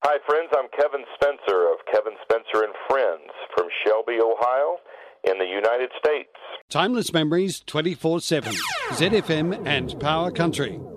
Hi, friends. I'm Kevin Spencer of Kevin Spencer and Friends from Shelby, Ohio, in the United States. Timeless memories 24/7. ZFM and Power Country.